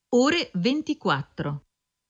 ore 24.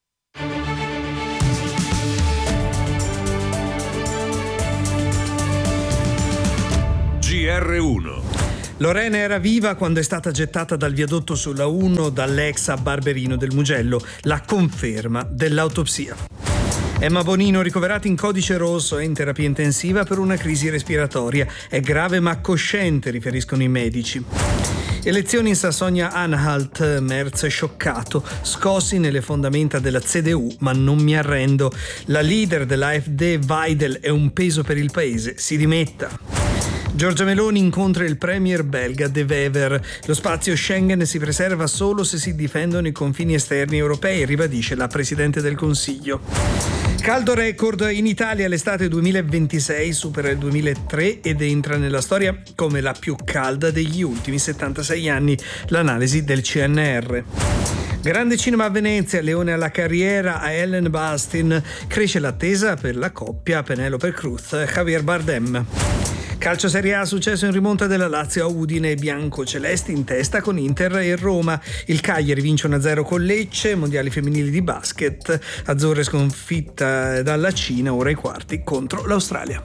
GR1. Lorena era viva quando è stata gettata dal viadotto sulla 1 dall'ex a Barberino del Mugello, la conferma dell'autopsia. Emma Bonino ricoverata in codice rosso e in terapia intensiva per una crisi respiratoria. È grave ma cosciente, riferiscono i medici. Elezioni in Sassonia-Anhalt, Merz è scioccato, scossi nelle fondamenta della CDU, ma non mi arrendo. La leader dell'AfD, Weidel, è un peso per il paese, si dimetta. Giorgia Meloni incontra il premier belga De Wever. Lo spazio Schengen si preserva solo se si difendono i confini esterni europei, ribadisce la Presidente del Consiglio. Caldo record in Italia, l'estate 2026 supera il 2003 ed entra nella storia come la più calda degli ultimi 76 anni, l'analisi del CNR. Grande cinema a Venezia, Leone alla carriera a Ellen Burstyn, cresce l'attesa per la coppia Penélope Cruz e Javier Bardem. Calcio Serie A, successo in rimonta della Lazio a Udine, bianco-celesti in testa con Inter e Roma. Il Cagliari vince 1-0 con Lecce, mondiali femminili di basket, azzurre sconfitta dalla Cina, ora ai quarti contro l'Australia.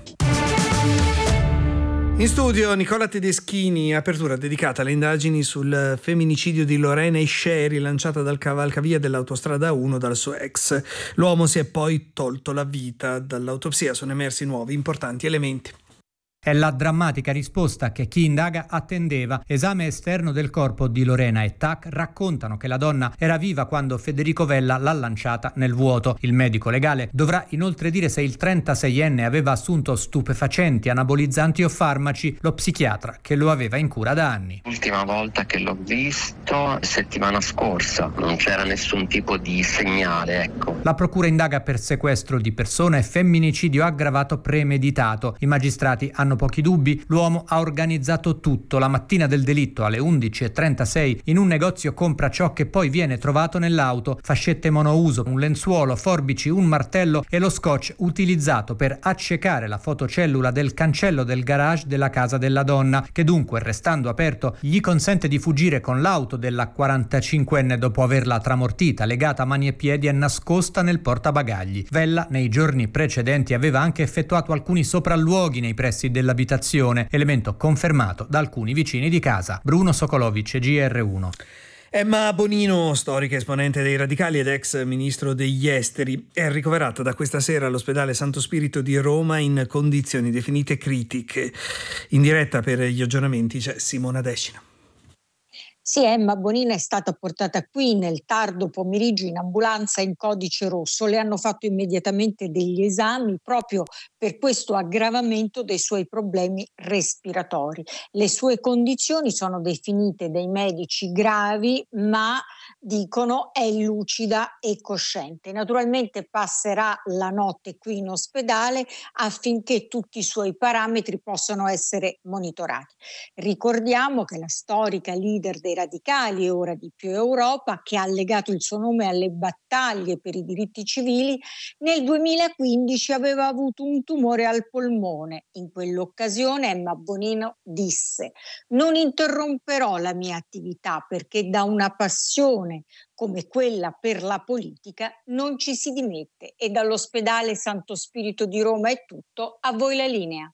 In studio Nicola Tedeschini, apertura dedicata alle indagini sul femminicidio di Lorena Isceri lanciata dal cavalcavia dell'autostrada 1 dal suo ex. L'uomo si è poi tolto la vita. Dall'autopsia sono emersi nuovi importanti elementi. È la drammatica risposta che chi indaga attendeva. Esame esterno del corpo di Lorena e TAC raccontano che la donna era viva quando Federico Vella l'ha lanciata nel vuoto. Il medico legale dovrà inoltre dire se il 36enne aveva assunto stupefacenti, anabolizzanti o farmaci. Lo psichiatra che lo aveva in cura da anni. L'ultima volta che l'ho visto settimana scorsa, non c'era nessun tipo di segnale, ecco. La procura indaga per sequestro di persona e femminicidio aggravato premeditato. I magistrati hanno pochi dubbi, l'uomo ha organizzato tutto. La mattina del delitto alle 11:36 in un negozio compra ciò che poi viene trovato nell'auto: fascette monouso, un lenzuolo, forbici, un martello e lo scotch utilizzato per accecare la fotocellula del cancello del garage della casa della donna, che dunque, restando aperto, gli consente di fuggire con l'auto della 45enne dopo averla tramortita, legata a mani e piedi e nascosta nel portabagagli. Vella nei giorni precedenti aveva anche effettuato alcuni sopralluoghi nei pressi dell'abitazione, elemento confermato da alcuni vicini di casa. Bruno Sokolovic, GR1. Emma Bonino, storica esponente dei radicali ed ex ministro degli esteri, è ricoverata da questa sera all'ospedale Santo Spirito di Roma in condizioni definite critiche. In diretta per gli aggiornamenti c'è Simona Decina. Sì, Emma Bonino è stata portata qui nel tardo pomeriggio in ambulanza in codice rosso. Le hanno fatto immediatamente degli esami proprio per questo aggravamento dei suoi problemi respiratori. Le sue condizioni sono definite dai medici gravi, ma dicono è lucida e cosciente. Naturalmente passerà la notte qui in ospedale affinché tutti i suoi parametri possano essere monitorati. Ricordiamo che la storica leader dei radicali e ora di Più Europa, che ha legato il suo nome alle battaglie per i diritti civili, nel 2015 aveva avuto un tumore al polmone. In quell'occasione Emma Bonino disse: non interromperò la mia attività perché da una passione come quella per la politica non ci si dimette. E dall'ospedale Santo Spirito di Roma è tutto, a voi la linea.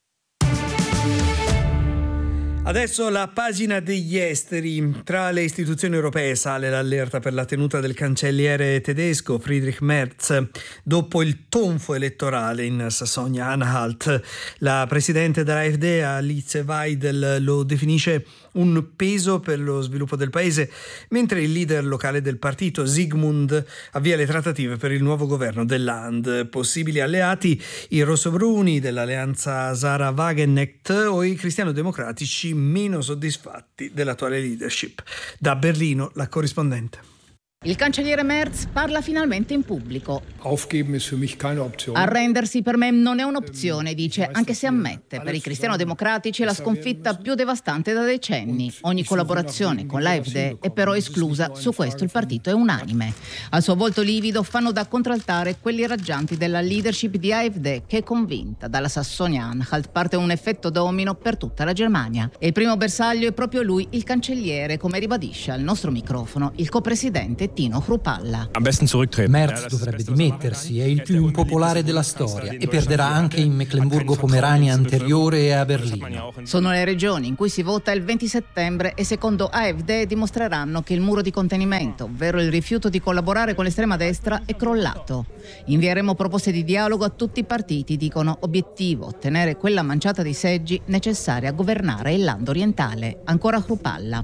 Adesso la pagina degli esteri. Tra le istituzioni europee sale l'allerta per la tenuta del cancelliere tedesco Friedrich Merz dopo il tonfo elettorale in Sassonia-Anhalt. La presidente dell'AfD, Alice Weidel, lo definisce un peso per lo sviluppo del paese, mentre il leader locale del partito, Sigmund, avvia le trattative per il nuovo governo del Land. Possibili alleati i rossobruni dell'alleanza Sarah Wagenknecht o i cristiano-democratici meno soddisfatti dell'attuale leadership. Da Berlino la corrispondente. Il cancelliere Merz parla finalmente in pubblico. Aufgeben ist für mich keine Option. Arrendersi per me non è un'opzione, dice, anche se ammette, per i cristiano-democratici è la sconfitta più devastante da decenni. Ogni collaborazione con l'AfD è però esclusa, su questo il partito è unanime. Al suo volto livido fanno da contraltare quelli raggianti della leadership di AfD, che è convinta dalla Sassonia-Anhalt parte un effetto domino per tutta la Germania. E il primo bersaglio è proprio lui, il cancelliere, come ribadisce al nostro microfono il copresidente Bettino Hrupalla. Merz dovrebbe dimettersi, è il più impopolare della storia e perderà anche in Mecklenburgo-Pomerania anteriore e a Berlino. Sono le regioni in cui si vota il 20 settembre e secondo AfD dimostreranno che il muro di contenimento, ovvero il rifiuto di collaborare con l'estrema destra, è crollato. Invieremo proposte di dialogo a tutti i partiti, dicono, obiettivo ottenere quella manciata di seggi necessaria a governare il Land orientale. Ancora Hrupalla.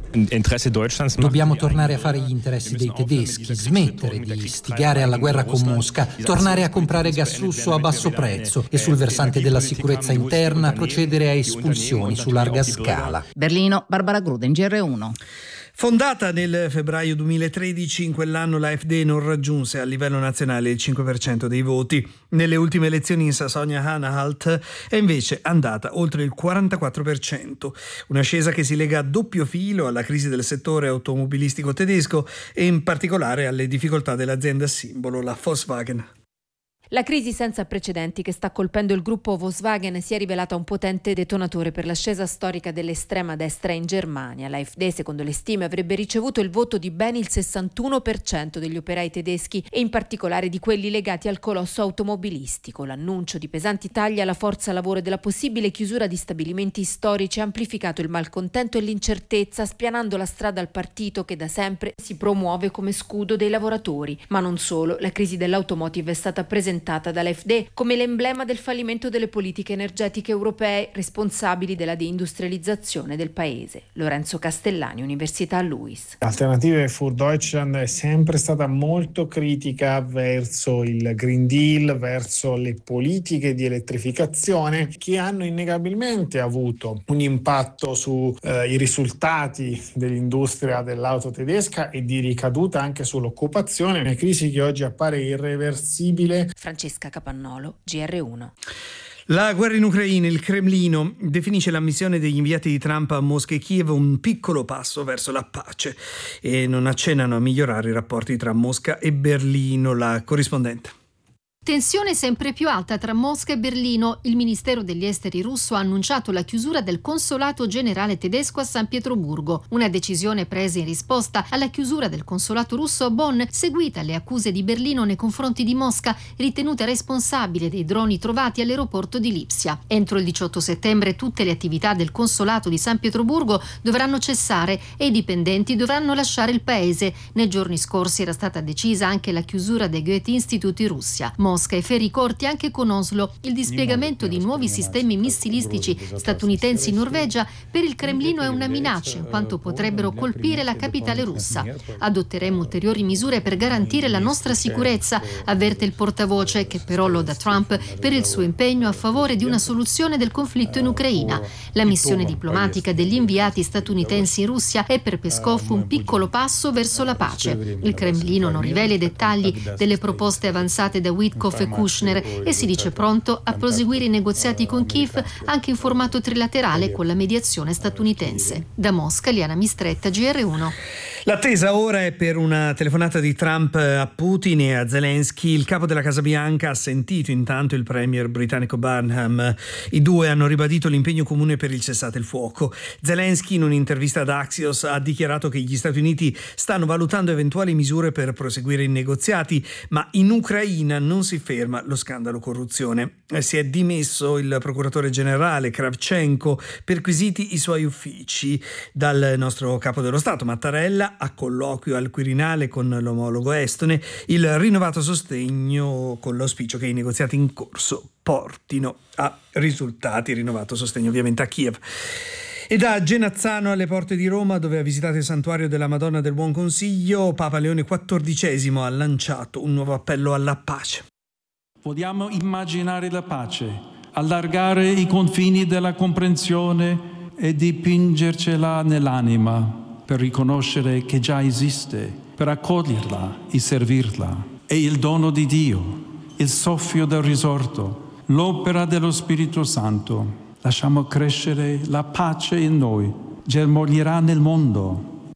Dobbiamo tornare a fare gli interessi dei tedeschi, smettere di istigare alla guerra con Mosca, tornare a comprare gas russo a basso prezzo e sul versante della sicurezza interna procedere a espulsioni su larga scala. Berlino, Barbara Gruden, GR1. Fondata nel febbraio 2013, in quell'anno l'AfD non raggiunse a livello nazionale il 5% dei voti. Nelle ultime elezioni in Sassonia-Anhalt è invece andata oltre il 44%, un'ascesa che si lega a doppio filo alla crisi del settore automobilistico tedesco e in particolare alle difficoltà dell'azienda simbolo, la Volkswagen. La crisi senza precedenti che sta colpendo il gruppo Volkswagen si è rivelata un potente detonatore per l'ascesa storica dell'estrema destra in Germania. L'AfD, secondo le stime, avrebbe ricevuto il voto di ben il 61% degli operai tedeschi e in particolare di quelli legati al colosso automobilistico. L'annuncio di pesanti tagli alla forza lavoro e della possibile chiusura di stabilimenti storici ha amplificato il malcontento e l'incertezza, spianando la strada al partito che da sempre si promuove come scudo dei lavoratori. Ma non solo, la crisi dell'automotive è stata presentata dall'AfD come l'emblema del fallimento delle politiche energetiche europee responsabili della deindustrializzazione del paese. Lorenzo Castellani, Università Luis. Alternative für Deutschland è sempre stata molto critica verso il Green Deal, verso le politiche di elettrificazione che hanno innegabilmente avuto un impatto sui risultati dell'industria dell'auto tedesca e di ricaduta anche sull'occupazione, una crisi che oggi appare irreversibile. Francesca Capannolo, GR1. La guerra in Ucraina, il Cremlino definisce la missione degli inviati di Trump a Mosca e Kiev un piccolo passo verso la pace e non accennano a migliorare i rapporti tra Mosca e Berlino. La corrispondente. Tensione sempre più alta tra Mosca e Berlino. Il Ministero degli Esteri russo ha annunciato la chiusura del consolato generale tedesco a San Pietroburgo, una decisione presa in risposta alla chiusura del consolato russo a Bonn, seguita alle accuse di Berlino nei confronti di Mosca, ritenuta responsabile dei droni trovati all'aeroporto di Lipsia. Entro il 18 settembre tutte le attività del consolato di San Pietroburgo dovranno cessare e i dipendenti dovranno lasciare il paese. Nei giorni scorsi era stata decisa anche la chiusura dei Goethe Institute in Russia. Mosca e ferri corti anche con Oslo, il dispiegamento di nuovi sistemi missilistici statunitensi in Norvegia per il Cremlino è una minaccia in quanto potrebbero colpire la capitale russa. Adotteremo ulteriori misure per garantire la nostra sicurezza, avverte il portavoce, che però loda Trump per il suo impegno a favore di una soluzione del conflitto in Ucraina. La missione diplomatica degli inviati statunitensi in Russia è per Peskov un piccolo passo verso la pace. Il Cremlino non rivela i dettagli delle proposte avanzate da Witkoff e Kushner e si dice pronto a proseguire i negoziati con Kiev anche in formato trilaterale con la mediazione statunitense. Da Mosca, Liana Mistretta, GR1. L'attesa ora è per una telefonata di Trump a Putin e a Zelensky. Il capo della Casa Bianca ha sentito intanto il premier britannico Burnham. I due hanno ribadito l'impegno comune per il cessate il fuoco. Zelensky in un'intervista ad Axios ha dichiarato che gli Stati Uniti stanno valutando eventuali misure per proseguire i negoziati, ma in Ucraina non si ferma lo scandalo corruzione. Si è dimesso il procuratore generale Kravchenko, perquisiti i suoi uffici. Dal nostro capo dello Stato Mattarella a colloquio al Quirinale con l'omologo estone, il rinnovato sostegno con l'auspicio che i negoziati in corso portino a risultati, rinnovato sostegno ovviamente a Kiev. E da Genazzano alle porte di Roma, dove ha visitato il santuario della Madonna del Buon Consiglio, Papa Leone XIV ha lanciato un nuovo appello alla pace. Vogliamo immaginare la pace, allargare i confini della comprensione e dipingercela nell'anima, per riconoscere che già esiste, per accoglierla e servirla. È il dono di Dio, il soffio del risorto, l'opera dello Spirito Santo. Lasciamo crescere la pace in noi, germoglierà nel mondo.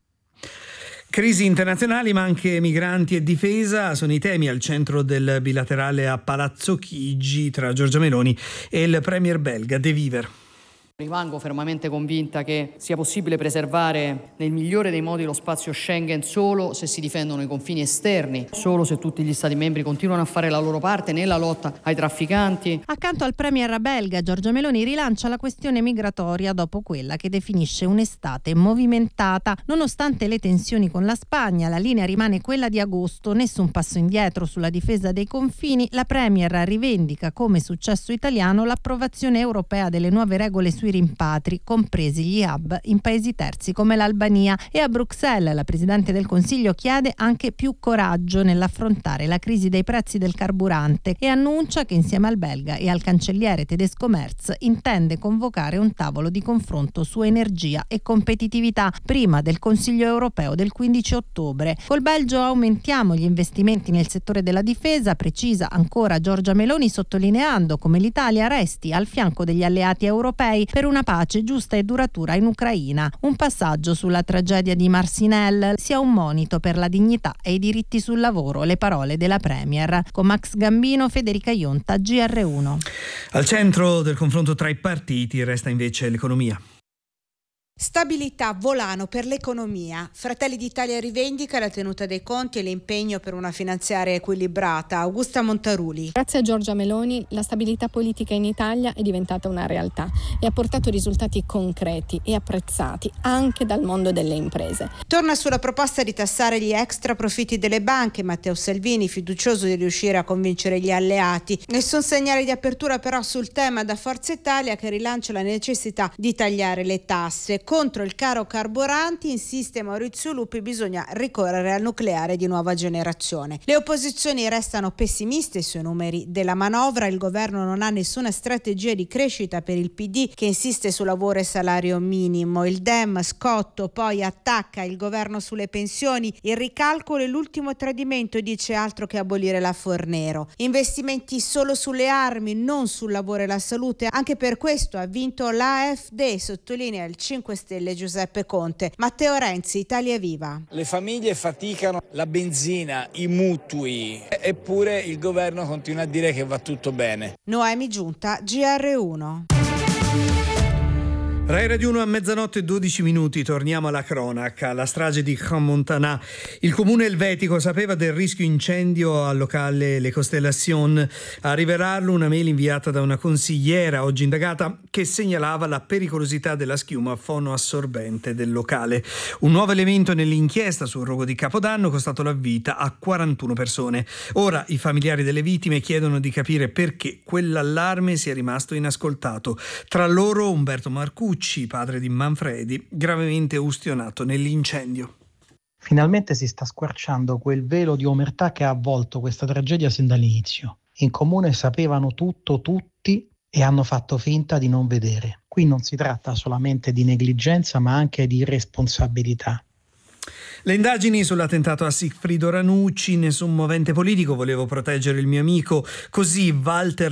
Crisi internazionali, ma anche migranti e difesa sono i temi al centro del bilaterale a Palazzo Chigi tra Giorgia Meloni e il premier belga De Wever. Rimango fermamente convinta che sia possibile preservare nel migliore dei modi lo spazio Schengen solo se si difendono i confini esterni, solo se tutti gli Stati membri continuano a fare la loro parte nella lotta ai trafficanti. Accanto al premier belga, Giorgia Meloni rilancia la questione migratoria dopo quella che definisce un'estate movimentata. Nonostante le tensioni con la Spagna, la linea rimane quella di agosto, nessun passo indietro sulla difesa dei confini. La premier rivendica come successo italiano l'approvazione europea delle nuove regole sui rimpatri, compresi gli hub in paesi terzi come l'Albania, e a Bruxelles la Presidente del Consiglio chiede anche più coraggio nell'affrontare la crisi dei prezzi del carburante e annuncia che insieme al belga e al cancelliere tedesco Merz intende convocare un tavolo di confronto su energia e competitività prima del Consiglio europeo del 15 ottobre. Col Belgio aumentiamo gli investimenti nel settore della difesa, precisa ancora Giorgia Meloni, sottolineando come l'Italia resti al fianco degli alleati europei per una pace giusta e duratura in Ucraina. Un passaggio sulla tragedia di Marcinelle sia un monito per la dignità e i diritti sul lavoro, le parole della Premier. Con Max Gambino, Federica Ionta, GR1. Al centro del confronto tra i partiti resta invece l'economia. Stabilità volano per l'economia. Fratelli d'Italia rivendica la tenuta dei conti e l'impegno per una finanziaria equilibrata. Augusta Montaruli. Grazie a Giorgia Meloni la stabilità politica in Italia è diventata una realtà e ha portato risultati concreti e apprezzati anche dal mondo delle imprese. Torna sulla proposta di tassare gli extra profitti delle banche. Matteo Salvini, fiducioso di riuscire a convincere gli alleati. Nessun segnale di apertura però sul tema da Forza Italia, che rilancia la necessità di tagliare le tasse. Contro il caro carburanti, insiste Maurizio Lupi, bisogna ricorrere al nucleare di nuova generazione. Le opposizioni restano pessimiste sui numeri della manovra. Il governo non ha nessuna strategia di crescita per il PD, che insiste su lavoro e salario minimo. Il Dem Scotto poi attacca il governo sulle pensioni. Il ricalcolo è l'ultimo tradimento, dice, altro che abolire la Fornero. Investimenti solo sulle armi, non sul lavoro e la salute. Anche per questo ha vinto l'AfD, sottolinea il 5 Stelle Giuseppe Conte. Matteo Renzi, Italia Viva. Le famiglie faticano, la benzina, i mutui, eppure il governo continua a dire che va tutto bene. Noemi Giunta, GR1. Rai Radio 1 a mezzanotte e 12 minuti, torniamo alla cronaca. La strage di Crans-Montana. Il comune elvetico sapeva del rischio incendio al locale Le Constellations. A rivelarlo una mail inviata da una consigliera oggi indagata che segnalava la pericolosità della schiuma fonoassorbente del locale. Un nuovo elemento nell'inchiesta sul rogo di Capodanno, costato la vita a 41 persone. Ora i familiari delle vittime chiedono di capire perché quell'allarme sia rimasto inascoltato. Tra loro Umberto Marcucci, padre di Manfredi, gravemente ustionato nell'incendio. Finalmente si sta squarciando quel velo di omertà che ha avvolto questa tragedia sin dall'inizio. In comune sapevano tutto tutti e hanno fatto finta di non vedere. Qui non si tratta solamente di negligenza, ma anche di irresponsabilità. Le indagini sull'attentato a Sigfrido Ranucci, nessun movente politico, volevo proteggere il mio amico, così Walter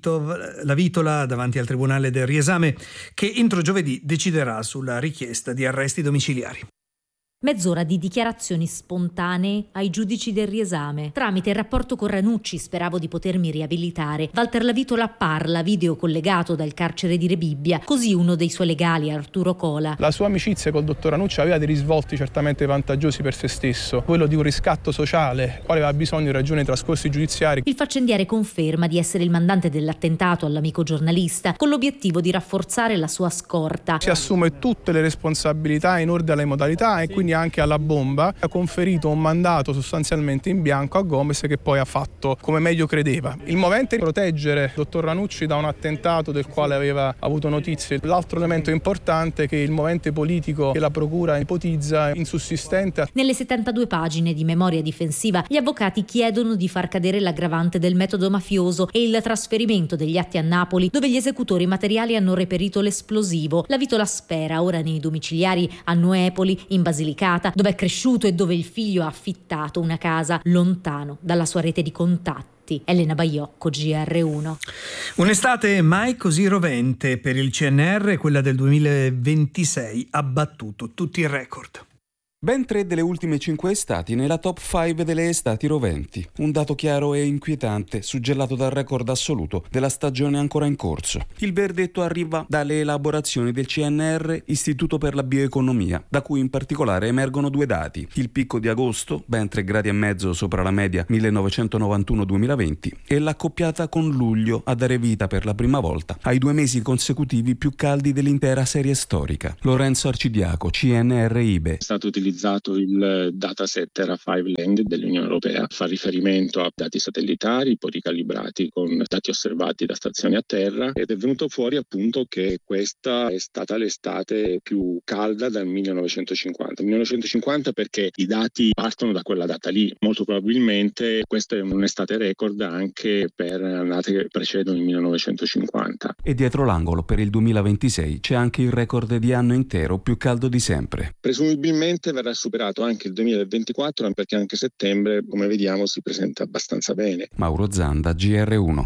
Lavitola davanti al Tribunale del Riesame, che entro giovedì deciderà sulla richiesta di arresti domiciliari. Mezz'ora di dichiarazioni spontanee ai giudici del riesame. Tramite il rapporto con Ranucci speravo di potermi riabilitare. Walter Lavitola parla, video collegato dal carcere di Rebibbia, così uno dei suoi legali, Arturo Cola. La sua amicizia col dottor Ranucci aveva dei risvolti certamente vantaggiosi per se stesso, quello di un riscatto sociale, quale aveva bisogno in ragione dei trascorsi giudiziari. Il faccendiere conferma di essere il mandante dell'attentato all'amico giornalista, con l'obiettivo di rafforzare la sua scorta. Si assume tutte le responsabilità in ordine alle modalità e quindi anche alla bomba. Ha conferito un mandato sostanzialmente in bianco a Gomes, che poi ha fatto come meglio credeva. Il movente è proteggere il dottor Ranucci da un attentato del quale aveva avuto notizie. L'altro elemento importante è che il movente politico che la procura ipotizza è insussistente. Nelle 72 pagine di memoria difensiva gli avvocati chiedono di far cadere l'aggravante del metodo mafioso e il trasferimento degli atti a Napoli, dove gli esecutori materiali hanno reperito l'esplosivo. Lavitola spera ora nei domiciliari a Noepoli, in Basilicata, dove è cresciuto e dove il figlio ha affittato una casa lontano dalla sua rete di contatti. Elena Baiocco, GR1. Un'estate mai così rovente per il CNR, quella del 2026, ha battuto tutti i record. Ben 3 delle ultime 5 estati nella top 5 delle estati roventi. Un dato chiaro e inquietante, suggellato dal record assoluto della stagione ancora in corso. Il verdetto arriva dalle elaborazioni del CNR, Istituto per la Bioeconomia, da cui in particolare emergono 2 dati. Il picco di agosto, ben 3,5 gradi sopra la media 1991-2020, e l'accoppiata con luglio a dare vita per la prima volta ai 2 mesi consecutivi più caldi dell'intera serie storica. Lorenzo Arcidiaco, CNR-IBE. È stato utilizzato il dataset Terra5Land dell'Unione Europea, fa riferimento a dati satellitari poi ricalibrati con dati osservati da stazioni a terra, ed è venuto fuori appunto che questa è stata l'estate più calda dal 1950 perché i dati partono da quella data lì. Molto probabilmente questa è un'estate record anche per annate che precedono il 1950. E dietro l'angolo per il 2026 c'è anche il record di anno intero più caldo di sempre. Presumibilmente verrà superato anche il 2024, perché anche settembre, come vediamo, si presenta abbastanza bene. Mauro Zanda, GR1.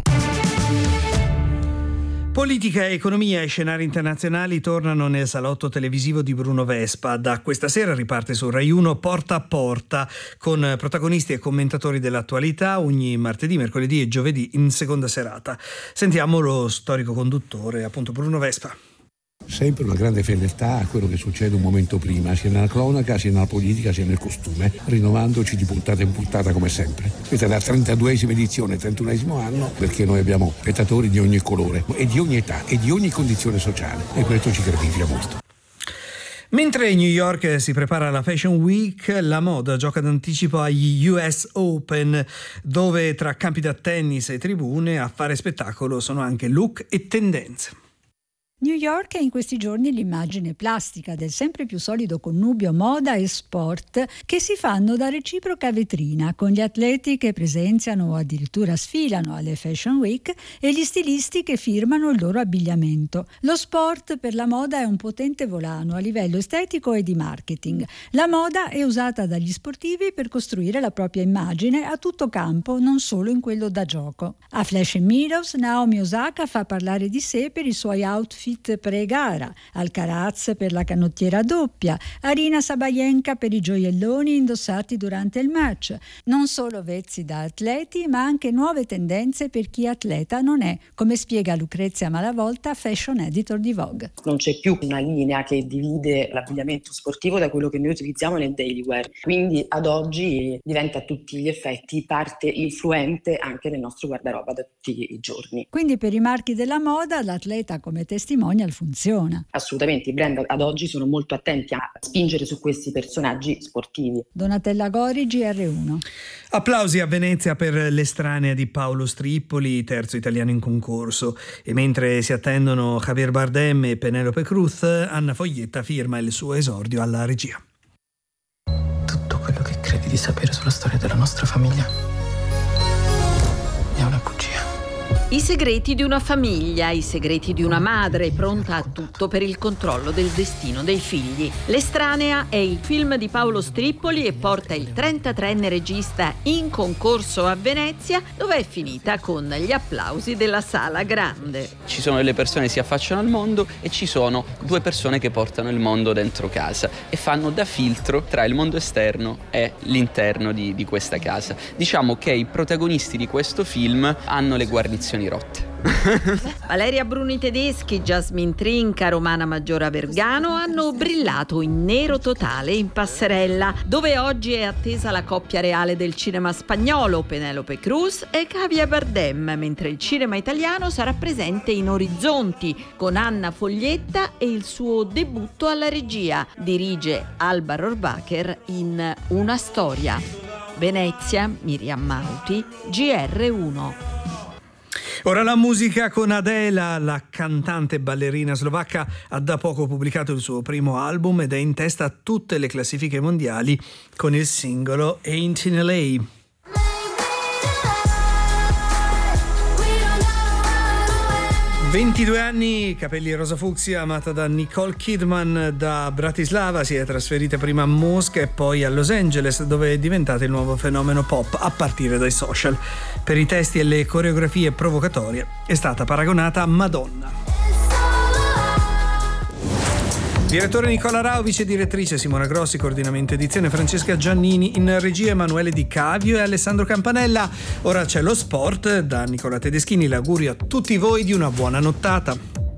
Politica, economia e scenari internazionali tornano nel salotto televisivo di Bruno Vespa. Da questa sera riparte su Rai 1 Porta a Porta, con protagonisti e commentatori dell'attualità ogni martedì, mercoledì e giovedì in seconda serata. Sentiamo lo storico conduttore, appunto Bruno Vespa. Sempre una grande fedeltà a quello che succede un momento prima, sia nella cronaca, sia nella politica, sia nel costume, rinnovandoci di puntata in puntata come sempre. Questa è la 32esima edizione, 31esimo anno, perché noi abbiamo spettatori di ogni colore e di ogni età e di ogni condizione sociale, e questo ci gratifica molto. Mentre New York si prepara alla Fashion Week, la moda gioca d'anticipo agli US Open, dove tra campi da tennis e tribune a fare spettacolo sono anche look e tendenze. New York è in questi giorni l'immagine plastica del sempre più solido connubio moda e sport che si fanno da reciproca vetrina, con gli atleti che presenziano o addirittura sfilano alle Fashion Week e gli stilisti che firmano il loro abbigliamento. Lo sport per la moda è un potente volano a livello estetico e di marketing. La moda è usata dagli sportivi per costruire la propria immagine a tutto campo, non solo in quello da gioco. A Flash Meadows, Naomi Osaka fa parlare di sé per i suoi outfit pre-gara, Alcaraz per la canottiera doppia, Arina Sabalenka per i gioielloni indossati durante il match. Non solo vezzi da atleti, ma anche nuove tendenze per chi atleta non è, come spiega Lucrezia Malavolta, fashion editor di Vogue. Non c'è più una linea che divide l'abbigliamento sportivo da quello che noi utilizziamo nel daily wear, quindi ad oggi diventa a tutti gli effetti parte influente anche nel nostro guardaroba da tutti i giorni. Quindi per i marchi della moda l'atleta come testimonial funziona. Assolutamente, i brand ad oggi sono molto attenti a spingere su questi personaggi sportivi. Donatella Gori, GR1. Applausi a Venezia per L'estranea di Paolo Strippoli, terzo italiano in concorso. E mentre si attendono Javier Bardem e Penélope Cruz, Anna Foglietta firma il suo esordio alla regia. Tutto quello che credi di sapere sulla storia della nostra famiglia è una bugia. I segreti di una famiglia, i segreti di una madre pronta a tutto per il controllo del destino dei figli. L'estranea è il film di Paolo Strippoli e porta il 33enne regista in concorso a Venezia, dove è finita con gli applausi della sala grande. Ci sono delle persone che si affacciano al mondo e ci sono 2 persone che portano il mondo dentro casa e fanno da filtro tra il mondo esterno e l'interno di questa casa. Diciamo che i protagonisti di questo film hanno le guarnizioni rotte. Valeria Bruni Tedeschi, Jasmine Trinca, Romana Maggiora Vergano hanno brillato in nero totale in passerella, dove oggi è attesa la coppia reale del cinema spagnolo, Penélope Cruz e Javier Bardem, mentre il cinema italiano sarà presente in Orizzonti con Anna Foglietta e il suo debutto alla regia. Dirige Alba Rohrwacher in Una storia. Venezia, Miriam Mauti, GR1. Ora la musica con Adela, la cantante e ballerina slovacca ha da poco pubblicato il suo primo album ed è in testa a tutte le classifiche mondiali con il singolo Ain't in LA. 22 anni, capelli rosa fucsia, amata da Nicole Kidman. Da Bratislava si è trasferita prima a Mosca e poi a Los Angeles, dove è diventata il nuovo fenomeno pop a partire dai social. Per i testi e le coreografie provocatorie è stata paragonata a Madonna. Direttore Nicola Rao, vice direttrice Simona Grossi, coordinamento edizione Francesca Giannini, in regia Emanuele Di Cavio e Alessandro Campanella. Ora c'è lo sport, da Nicola Tedeschini l'augurio a tutti voi di una buona nottata.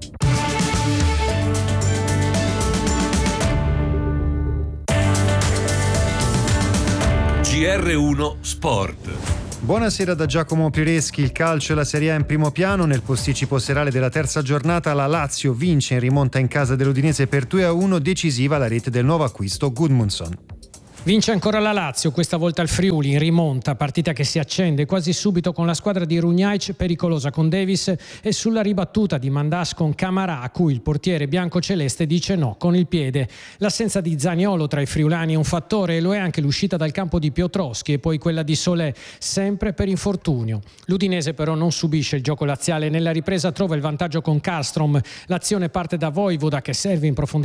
GR1 Sport. Buonasera da Giacomo Pireschi. Il calcio e la Serie A in primo piano. Nel posticipo serale della terza giornata la Lazio vince in rimonta in casa dell'Udinese per 2-1, decisiva la rete del nuovo acquisto Gudmundsson. Vince ancora la Lazio, questa volta il Friuli in rimonta, partita che si accende quasi subito con la squadra di Runjaic, pericolosa con Davis, e sulla ribattuta di Mandas con Camarà, a cui il portiere biancoceleste dice no con il piede. L'assenza di Zaniolo tra i friulani è un fattore, e lo è anche l'uscita dal campo di Piotrowski e poi quella di Solé, sempre per infortunio. L'Udinese però non subisce il gioco laziale, nella ripresa trova il vantaggio con Karlström, l'azione parte da Vojvoda che serve in profondità